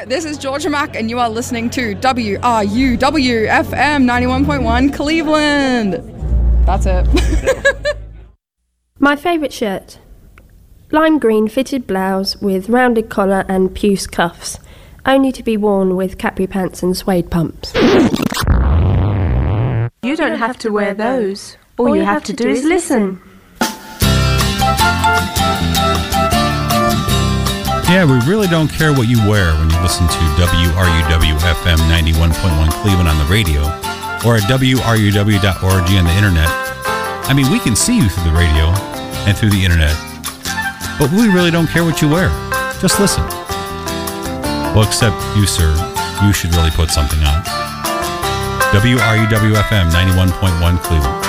This is Georgia Mack, and you are listening to WRUW FM 91.1 Cleveland. That's it. My favourite shirt. Lime green fitted blouse with rounded collar and puce cuffs, only to be worn with capri pants and suede pumps. You don't have to wear those. All you have to do is listen. Yeah, we really don't care what you wear when you listen to WRUW-FM 91.1 Cleveland on the radio or at WRUW.org on the internet. I mean, we can see you through the radio and through the internet, but we really don't care what you wear. Just listen. Well, except you, sir. You should really put something on. WRUW-FM 91.1 Cleveland.